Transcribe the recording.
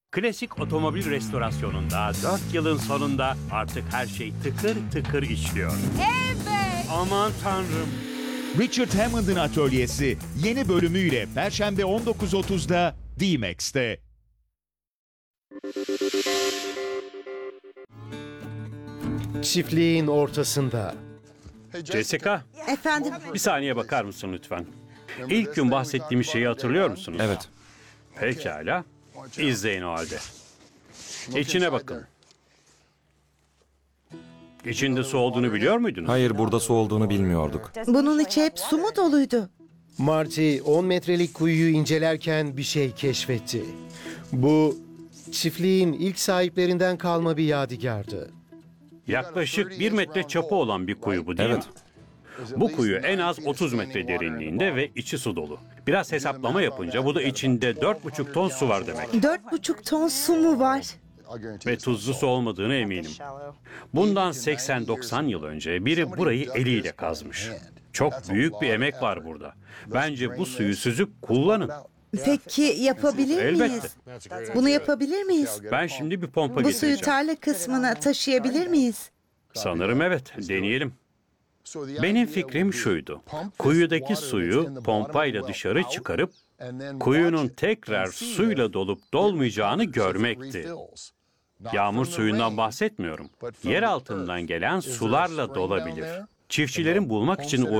Klasik otomobil restorasyonunda 4 yılın sonunda artık her şey tıkır tıkır işliyor. Evet. Aman tanrım. Richard Hammond'ın Atölyesi yeni bölümüyle Perşembe 19.30'da D-Max'te. Çiftliğin ortasında. Jessica, Efendim? bir saniye bakar mısın lütfen? İlk gün bahsettiğimiz şeyi hatırlıyor musunuz? Evet. Pekala. İzleyin o halde. İçine bakın. İçinde su olduğunu biliyor muydunuz? Hayır, burada su olduğunu bilmiyorduk. Bunun içi hep su mu doluydu? Marty 10 metrelik kuyuyu incelerken bir şey keşfetti. Bu çiftliğin ilk sahiplerinden kalma bir yadigardı. Yaklaşık 1 metre çapı olan bir kuyu bu değil Evet. mi? Bu kuyu en az 30 metre derinliğinde ve içi su dolu. Biraz hesaplama yapınca bu da içinde 4,5 ton su var demek. 4,5 ton su mu var? Ve tuzlu su olmadığını eminim. Bundan 80-90 yıl önce biri burayı eliyle kazmış. Çok büyük bir emek var burada. Bence bu suyu süzüp kullanın. Peki yapabilir Elbette. miyiz? Bunu yapabilir miyiz? Ben şimdi bir pompa Bu suyu getireceğim. tarla kısmına taşıyabilir miyiz? Sanırım evet. Deneyelim. Benim fikrim şuydu. Kuyudaki suyu pompayla dışarı çıkarıp kuyunun tekrar suyla dolup dolmayacağını görmekti. Yağmur suyundan bahsetmiyorum. Yer altından gelen sularla dolabilir. Çiftçilerin bulmak için